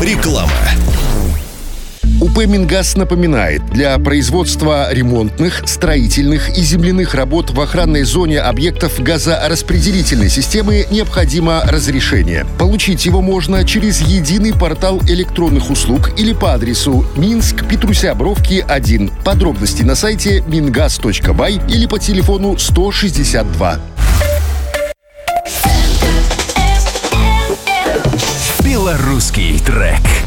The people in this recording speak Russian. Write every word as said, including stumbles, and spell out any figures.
Реклама. УП «Мингаз» напоминает, для производства ремонтных, строительных и земляных работ в охранной зоне объектов газораспределительной системы необходимо разрешение. Получить его можно через единый портал электронных услуг или по адресу Минск, Петруся Бровки, один. Подробности на сайте мингаз точка бай или по телефону сто шестьдесят два. Белорусский трек.